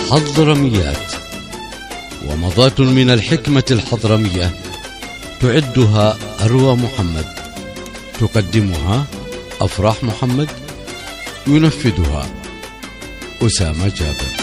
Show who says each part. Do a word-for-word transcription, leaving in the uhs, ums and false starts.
Speaker 1: حضرميات، ومضات من الحكمة الحضرمية تعدها أروى محمد، تقدمها أفراح محمد، ينفذها أسامة جابر.